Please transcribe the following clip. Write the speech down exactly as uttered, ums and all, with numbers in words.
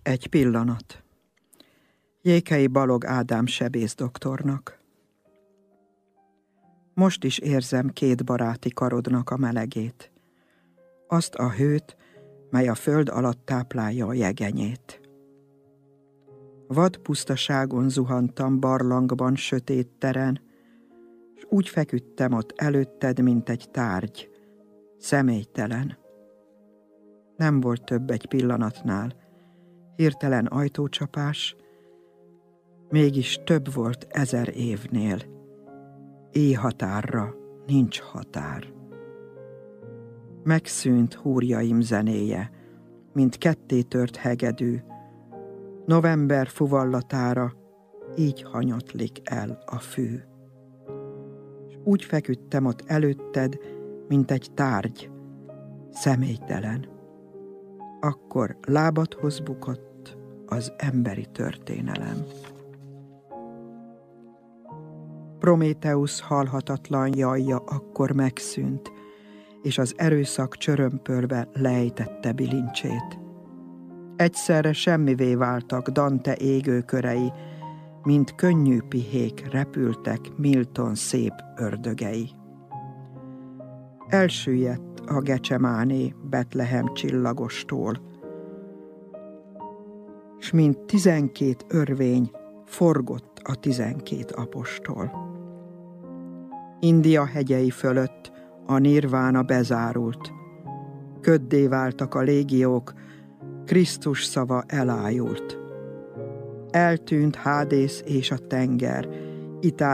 Egy pillanat. Jékei Balog Ádám sebész doktornak. Most is érzem két baráti karodnak a melegét, azt a hőt, mely a föld alatt táplálja a jegenyét. Vad pusztaságon zuhantam barlangban, sötét teren, s úgy feküdtem ott előtted, mint egy tárgy, személytelen. Nem volt több egy pillanatnál, hirtelen ajtócsapás, mégis több volt ezer évnél. Éjhatárra nincs határ. Megszűnt húrjaim zenéje, mint kettétört hegedű, november fuvallatára így hanyatlik el a fű. És úgy feküdtem ott előtted, mint egy tárgy, személytelen. Akkor lábadhoz bukott az emberi történelem. Prométeusz halhatatlan jajja akkor megszűnt, és az erőszak csörömpölve lejtette bilincsét. Egyszerre semmivé váltak Dante égőkörei, mint könnyű pihék repültek Milton szép ördögei. Elsüllyedt a Gecsemáné Betlehem csillagostól, s mint tizenkét örvény forgott a tizenkét apostol. India hegyei fölött a nirvána bezárult, köddé váltak a légiók, Krisztus szava elájult. Eltűnt Hádész és a tenger, Itália